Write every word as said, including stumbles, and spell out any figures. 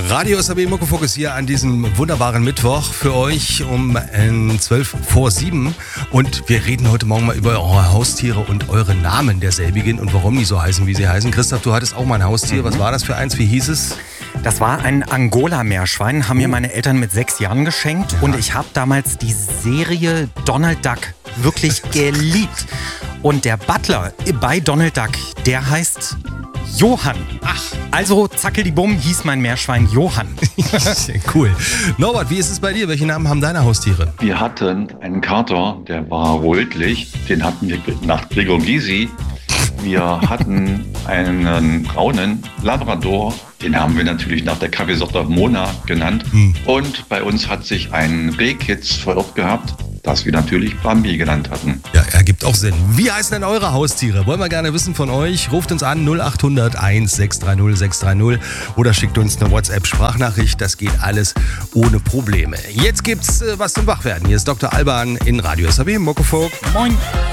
Radio S A B Muckefuck ist hier an diesem wunderbaren Mittwoch für euch um äh, zwölf vor sieben. Und wir reden heute Morgen mal über eure Haustiere und eure Namen derselbigen und warum die so heißen, wie sie heißen. Christoph, du hattest auch mal ein Haustier. Mhm. Was war das für eins? Wie hieß es? Das war ein Angola-Meerschwein, haben mir meine Eltern mit sechs Jahren geschenkt. Ja. Und ich habe damals die Serie Donald Duck wirklich geliebt. Und der Butler bei Donald Duck, der heißt Johann. Ach. Also Zackeldibumm hieß mein Meerschwein Johann. Cool. Norbert, wie ist es bei dir? Welche Namen haben deine Haustiere? Wir hatten einen Kater, der war rötlich. Den hatten wir nach Gregor Gysi. Wir hatten einen braunen Labrador. Den haben wir natürlich nach der Kaffeesorte Mona genannt. Hm. Und bei uns hat sich ein Rehkitz verirrt gehabt, das wir natürlich Bambi genannt hatten. Ja, ergibt auch Sinn. Wie heißen denn eure Haustiere? Wollen wir gerne wissen von euch. Ruft uns an null acht hundert eins sechs drei null sechs drei null oder schickt uns eine WhatsApp-Sprachnachricht. Das geht alles ohne Probleme. Jetzt gibt's äh, was zum Wachwerden. Hier ist Doktor Alban in Radio S A B Muckefuck. Moin.